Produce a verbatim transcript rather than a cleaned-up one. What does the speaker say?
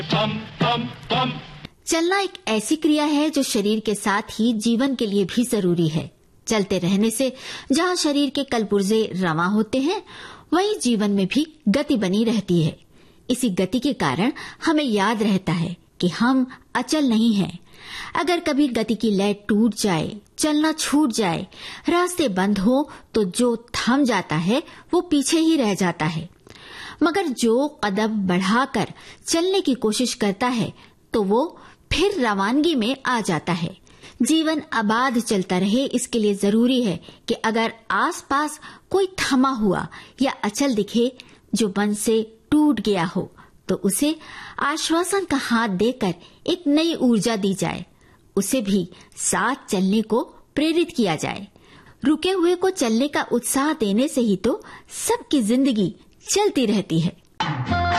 पम पम पम। चलना एक ऐसी क्रिया है जो शरीर के साथ ही जीवन के लिए भी जरूरी है। चलते रहने से जहाँ शरीर के कलपुर्जे रवां होते हैं, वहीं जीवन में भी गति बनी रहती है। इसी गति के कारण हमें याद रहता है कि हम अचल नहीं हैं। अगर कभी गति की लय टूट जाए, चलना छूट जाए, रास्ते बंद हो, तो जो थम जाता है वो पीछे ही रह जाता है। मगर जो कदम बढ़ाकर चलने की कोशिश करता है तो वो फिर रवानगी में आ जाता है। जीवन आबाद चलता रहे, इसके लिए जरूरी है कि अगर आसपास कोई थमा हुआ या अचल दिखे जो मन से टूट गया हो, तो उसे आश्वासन का हाथ देकर एक नई ऊर्जा दी जाए, उसे भी साथ चलने को प्रेरित किया जाए। रुके हुए को चलने का उत्साह देने से ही तो सबकी जिंदगी चलती रहती है।